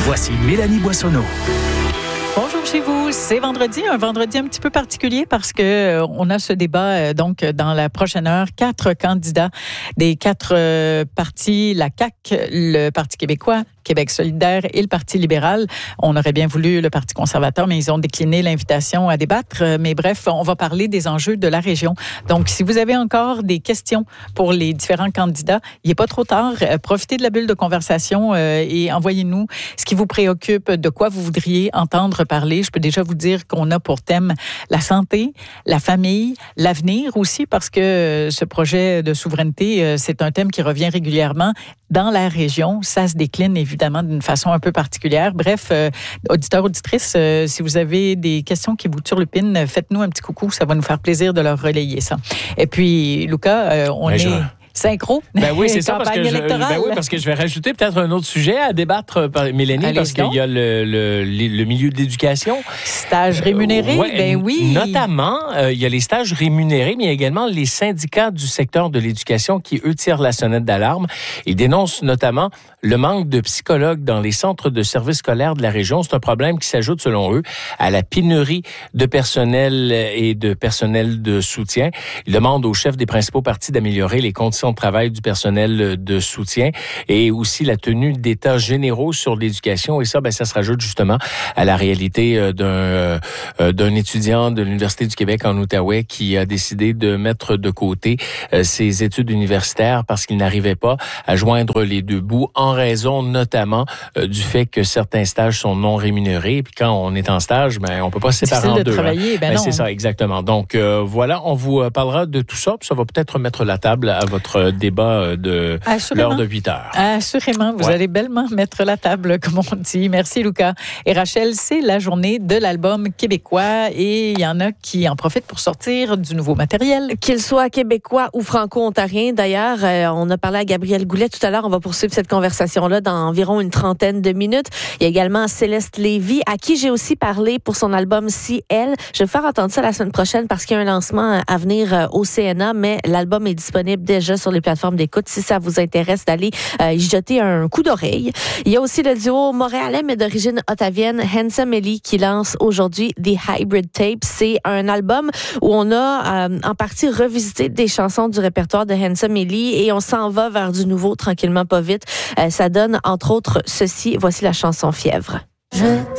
Voici Mélanie Boissonneau. Bonjour chez vous, c'est vendredi, un vendredi un petit peu particulier parce que on a ce débat donc dans la prochaine heure, 4 candidats des 4 partis, la CAQ, le Parti québécois, Québec solidaire et le Parti libéral. On aurait bien voulu le Parti conservateur, mais ils ont décliné l'invitation à débattre. Mais bref, on va parler des enjeux de la région. Donc, si vous avez encore des questions pour les différents candidats, il n'est pas trop tard. Profitez de la bulle de conversation et envoyez-nous ce qui vous préoccupe, de quoi vous voudriez entendre parler. Je peux déjà vous dire qu'on a pour thème la santé, la famille, l'avenir aussi, parce que ce projet de souveraineté, c'est un thème qui revient régulièrement dans la région. Ça se décline évidemment d'une façon un peu particulière. Bref, auditeurs, auditrices, si vous avez des questions qui vous turlupinent, faites-nous un petit coucou. Ça va nous faire plaisir de leur relayer ça. Et puis, Lucas, on est... synchro. Ben oui, c'est ça, parce que je vais rajouter peut-être un autre sujet à débattre par Mélanie. Allez, parce qu'il y a le milieu de l'éducation. Stages rémunérés, oui. Notamment, il y a les stages rémunérés, mais il y a également les syndicats du secteur de l'éducation qui, eux, tirent la sonnette d'alarme. Ils dénoncent notamment le manque de psychologues dans les centres de services scolaires de la région. C'est un problème qui s'ajoute, selon eux, à la pénurie de personnel et de personnel de soutien. Ils demandent aux chefs des principaux partis d'améliorer les conditions de travail du personnel de soutien et aussi la tenue d'états généraux sur l'éducation. Et ça, ça se rajoute justement à la réalité d'un étudiant de l'Université du Québec en Outaouais qui a décidé de mettre de côté ses études universitaires parce qu'il n'arrivait pas à joindre les deux bouts en raison notamment du fait que certains stages sont non rémunérés. Et puis quand on est en stage, on peut pas se séparer en deux. Travailler, non. C'est ça, exactement. Donc voilà, on vous parlera de tout ça. Puis ça va peut-être mettre la table à votre débat de l'heure de 8 heures. Assurément, vous allez bellement mettre la table, comme on dit. Merci, Lucas. Et Rachel, c'est la journée de l'album québécois et il y en a qui en profitent pour sortir du nouveau matériel. Qu'il soit québécois ou franco-ontarien. D'ailleurs, on a parlé à Gabriel Goulet tout à l'heure. On va poursuivre cette conversation-là dans environ une trentaine de minutes. Il y a également Céleste Lévy, à qui j'ai aussi parlé pour son album Si Elle. Je vais faire entendre ça la semaine prochaine parce qu'il y a un lancement à venir au CNA, mais l'album est disponible déjà sur les plateformes d'écoute si ça vous intéresse d'aller y jeter un coup d'oreille. Il y a aussi le duo montréalais mais d'origine ottavienne Handsome Ellie qui lance aujourd'hui The Hybrid Tape. C'est un album où on a en partie revisité des chansons du répertoire de Handsome Ellie et on s'en va vers du nouveau tranquillement pas vite. Ça donne entre autres ceci. Voici la chanson Fièvre.